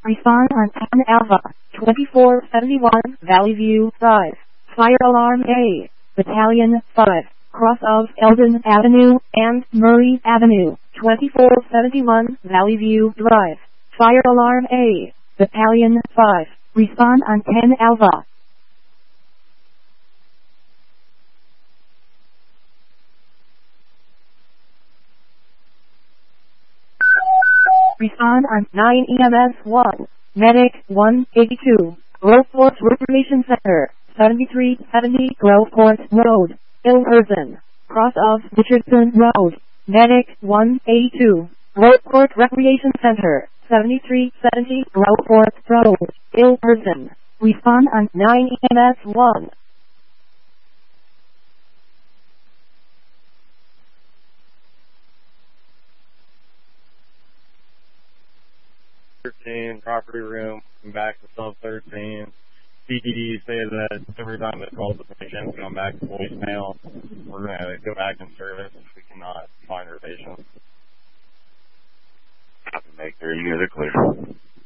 Respond on 10 Alpha, 2471, Valley View Drive. Fire alarm A. Battalion 5, cross of Eldon Avenue and Murray Avenue, 2471, Valley View Drive. Fire alarm A. Battalion 5, respond on 10 Alpha. Respond on 9 EMS 1, Medic 182, Groveport Recreation Center, 7370 Groveport Road, Ilverston, cross of Richardson Road. Medic 182, Groveport Recreation Center, 7370 Groveport Road, Ilverston. Respond on 9 EMS 1. Property room, back to sub 13. CTD say that every time they call the patient, come back to voicemail. We're going to go back in service if we cannot find our patient. Make their unit clear.